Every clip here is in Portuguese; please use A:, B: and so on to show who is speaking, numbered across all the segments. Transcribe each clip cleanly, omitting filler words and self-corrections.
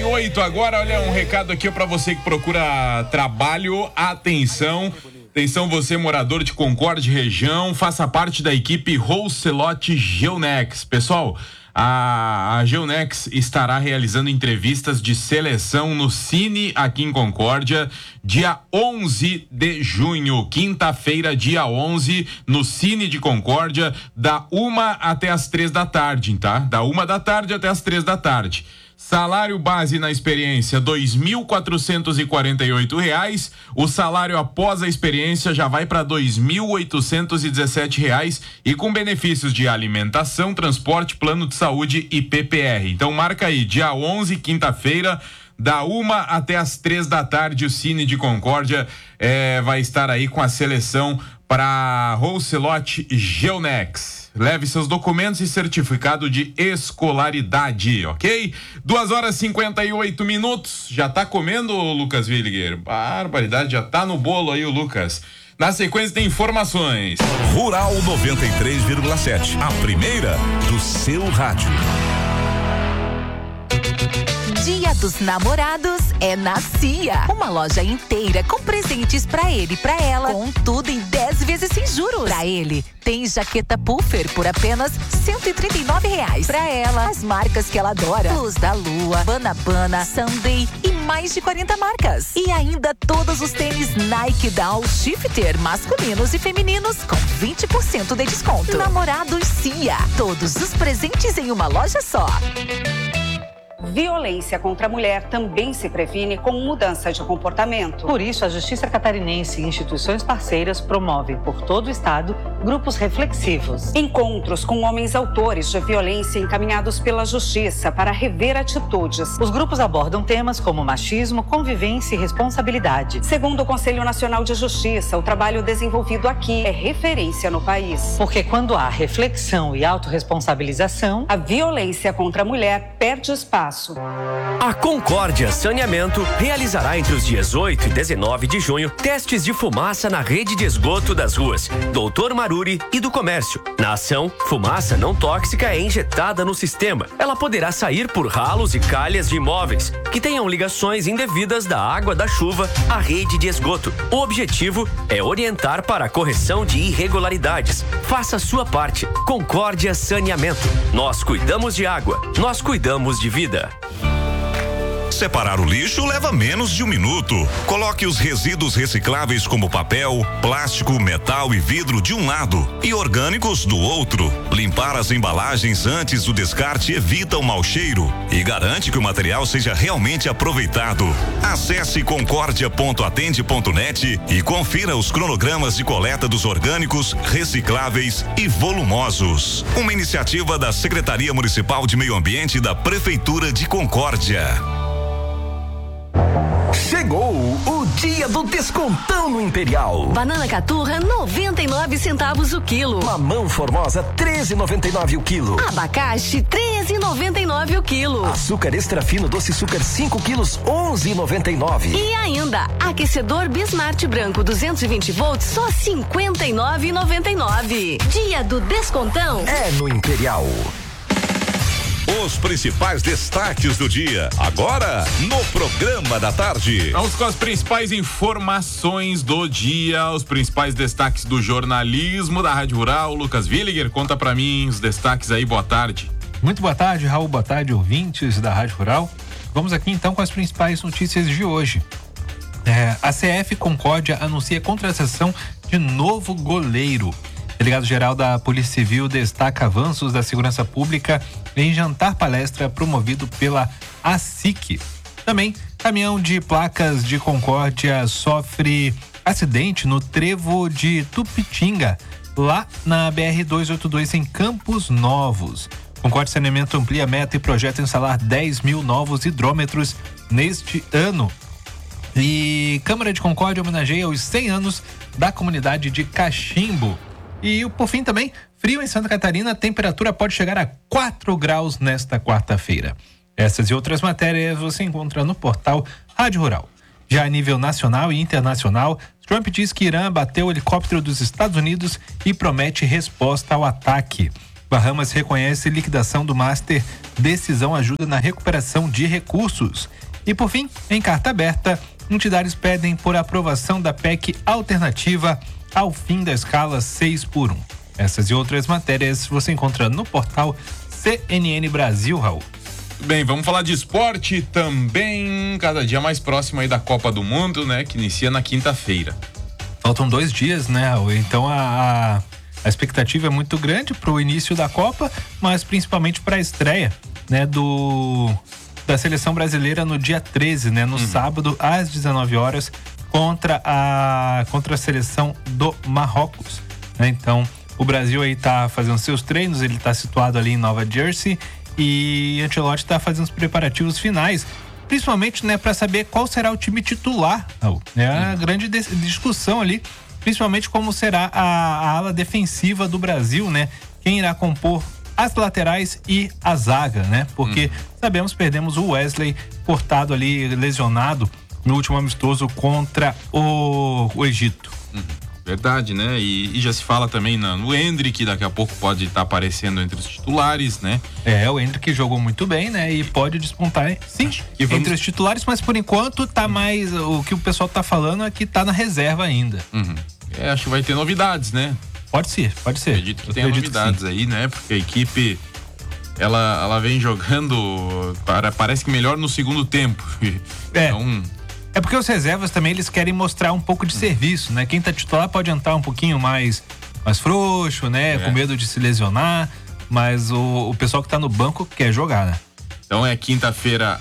A: 7h58 agora, olha um recado aqui para você que procura trabalho, atenção você morador de Concórdia região, faça parte da equipe Rousselote Geonex. Pessoal, a Geonex estará realizando entrevistas de seleção no Cine aqui em Concórdia, dia 11 de junho, quinta-feira, dia 11, no Cine de Concórdia, da 1 até as 3 da tarde, tá? Da 1 da tarde até as 3 da tarde. Salário base na experiência, R$2.448. O salário após a experiência já vai para R$2.817 e com benefícios de alimentação, transporte, plano de saúde e PPR. Então marca aí, dia 11, quinta-feira, da 1 até as 3 da tarde, o Cine de Concórdia vai estar aí com a seleção para Rousselote Geonex. Leve seus documentos e certificado de escolaridade, ok? 2h58. Já tá comendo, Lucas Williger? Barbaridade, já tá no bolo aí o Lucas. Na sequência tem informações.
B: Rural 93,7. A primeira do seu rádio.
C: Dia dos Namorados é na CIA. Uma loja inteira com presentes pra ele e pra ela, com tudo em 10 vezes sem juros. Pra ele, tem jaqueta puffer por apenas R$139. Pra ela, as marcas que ela adora: Luz da Lua, Banabana, Sunday e mais de 40 marcas. E ainda todos os tênis Nike Down Shifter masculinos e femininos com 20% de desconto. Namorados CIA. Todos os presentes em uma loja só.
D: Violência contra a mulher também se previne com mudança de comportamento.
E: Por isso, a Justiça Catarinense e instituições parceiras promovem por todo o estado grupos reflexivos.
D: Encontros com homens autores de violência encaminhados pela Justiça para rever atitudes.
E: Os grupos abordam temas como machismo, convivência e responsabilidade.
D: Segundo o Conselho Nacional de Justiça, o trabalho desenvolvido aqui é referência no país.
E: Porque quando há reflexão e autorresponsabilização,
D: a violência contra a mulher perde espaço.
F: A Concórdia Saneamento realizará entre os dias 8 e 19 de junho testes de fumaça na rede de esgoto das ruas Doutor Maruri e do Comércio. Na ação, fumaça não tóxica é injetada no sistema. Ela poderá sair por ralos e calhas de imóveis que tenham ligações indevidas da água da chuva à rede de esgoto. O objetivo é orientar para a correção de irregularidades. Faça a sua parte. Concórdia Saneamento. Nós cuidamos de água. Nós cuidamos de vida.
B: Separar o lixo leva menos de 1 minuto. Coloque os resíduos recicláveis como papel, plástico, metal e vidro de um lado e orgânicos do outro. Limpar as embalagens antes do descarte evita o mau cheiro e garante que o material seja realmente aproveitado. Acesse concordia.atende.net e confira os cronogramas de coleta dos orgânicos, recicláveis e volumosos. Uma iniciativa da Secretaria Municipal de Meio Ambiente da Prefeitura de Concórdia.
G: Chegou o dia do descontão no Imperial.
H: Banana caturra 99 centavos o quilo.
G: Mamão formosa 13,99 o quilo.
H: Abacate 13,99 o quilo.
G: Açúcar extra fino doce açúcar 5 quilos 11,99.
H: E ainda aquecedor Bismart branco 220 volts só 59,99. Dia do descontão
G: é no Imperial.
B: Os principais destaques do dia, agora no programa da tarde.
A: Vamos com as principais informações do dia, os principais destaques do jornalismo da Rádio Rural. Lucas Williger, conta pra mim os destaques aí, boa tarde.
I: Muito boa tarde, Raul, boa tarde, ouvintes da Rádio Rural. Vamos aqui então com as principais notícias de hoje. A CF Concórdia anuncia contratação de novo goleiro. Delegado-geral da Polícia Civil destaca avanços da segurança pública em jantar palestra promovido pela ASIC. Também, caminhão de placas de Concórdia sofre acidente no trevo de Tupitinga, lá na BR-282 em Campos Novos. Concórdia Saneamento amplia a meta e projeta instalar 10 mil novos hidrômetros neste ano. E Câmara de Concórdia homenageia os 100 anos da comunidade de Cachimbo. E por fim também, frio em Santa Catarina, a temperatura pode chegar a 4 graus nesta quarta-feira. Essas e outras matérias você encontra no portal Rádio Rural. Já a nível nacional e internacional, Trump diz que Irã abateu o helicóptero dos Estados Unidos e promete resposta ao ataque. Bahamas reconhece liquidação do Master. Decisão ajuda na recuperação de recursos. E por fim, em carta aberta, entidades pedem por aprovação da PEC alternativa ao fim da escala 6x1. Essas e outras matérias você encontra no portal CNN Brasil, Raul.
A: Bem, vamos falar de esporte também, cada dia mais próximo aí da Copa do Mundo, né, que inicia na quinta-feira.
I: Faltam 2 dias, né, Raul? Então a expectativa é muito grande para o início da Copa, mas principalmente para a estreia, né, da seleção brasileira no dia 13, né, no sábado às 19 horas contra a seleção do Marrocos, né? Então, o Brasil aí tá fazendo seus treinos, ele tá situado ali em Nova Jersey e Ancelotti tá fazendo os preparativos finais, principalmente, né, para saber qual será o time titular, Raul. É a grande discussão ali, principalmente como será a ala defensiva do Brasil, né? Quem irá compor as laterais e a zaga, né? Porque perdemos o Wesley cortado ali, lesionado no último amistoso contra o Egito.
A: Verdade, né? E já se fala também no Endrick, daqui a pouco pode estar aparecendo entre os titulares, né?
I: O Endrick jogou muito bem, né? E pode despontar, sim, entre os titulares, mas por enquanto tá mais, o que o pessoal tá falando é que tá na reserva ainda.
A: Acho que vai ter novidades, né?
I: Pode ser.
A: Acredito que tenha novidades aí, né? Porque a equipe, ela vem jogando, parece que melhor no segundo tempo. Então...
I: É porque os reservas também, eles querem mostrar um pouco de serviço, né? Quem tá titular pode entrar um pouquinho mais frouxo, né? Com medo de se lesionar, mas o pessoal que tá no banco quer jogar, né?
A: Então é quinta-feira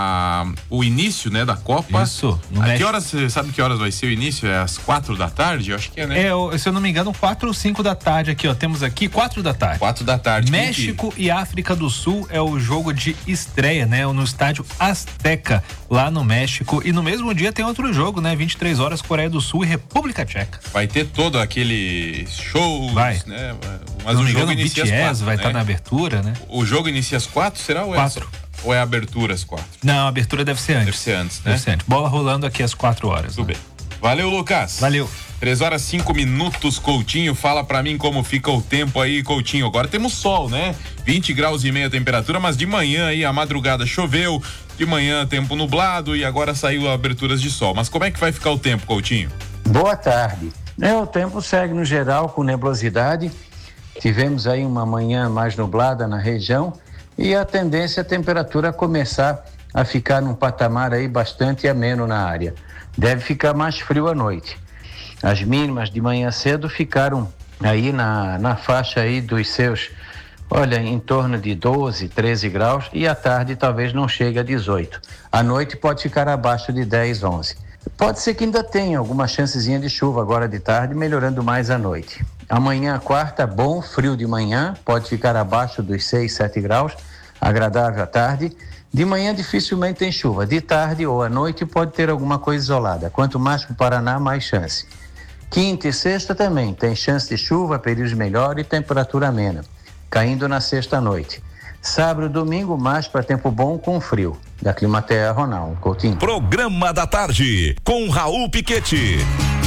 A: o início, né, da Copa.
I: Isso.
A: Que horas, você sabe que horas vai ser o início? É às 4 da tarde? Eu acho que é, né?
I: Se eu não me engano, 4 ou 5 da tarde aqui, ó. Temos aqui 4 da tarde.
A: 4 da tarde.
I: México e África do Sul é o jogo de estreia, né? No estádio Azteca, lá no México. E no mesmo dia tem outro jogo, né? 23 horas, Coreia do Sul e República Tcheca.
A: Vai ter todo aquele show, né? Mas
I: o
A: jogo inicia às 4,
I: vai estar na abertura, né?
A: O jogo inicia às 4, será?
I: 4.
A: Ou é a abertura às 4?
I: Não, a abertura deve ser antes.
A: Deve ser antes, né?
I: Bola rolando aqui às 4 horas.
A: Tudo bem. Valeu, Lucas.
I: Valeu.
A: 3 horas 5 minutos, Coutinho. Fala pra mim como fica o tempo aí, Coutinho. Agora temos sol, né? 20 graus e meio a temperatura, mas de manhã aí, a madrugada choveu, de manhã tempo nublado e agora saiu aberturas de sol. Mas como é que vai ficar o tempo, Coutinho?
J: Boa tarde. O tempo segue no geral com nebulosidade. Tivemos aí uma manhã mais nublada na região e a tendência é a temperatura começar a ficar num patamar aí bastante ameno na área. Deve ficar mais frio à noite. As mínimas de manhã cedo ficaram aí na faixa aí dos seus, em torno de 12, 13 graus e à tarde talvez não chegue a 18. À noite pode ficar abaixo de 10, 11. Pode ser que ainda tenha alguma chancezinha de chuva agora de tarde, melhorando mais à noite. Amanhã, quarta, bom frio de manhã, pode ficar abaixo dos 6, 7 graus, agradável à tarde. De manhã dificilmente tem chuva, de tarde ou à noite pode ter alguma coisa isolada. Quanto mais para o Paraná, mais chance. Quinta e sexta também tem chance de chuva, períodos melhores e temperatura amena, caindo na sexta noite. Sábado e domingo, mais para tempo bom com frio. Da Climatea, Ronaldo Coutinho.
B: Programa da Tarde, com Raul Piquetti.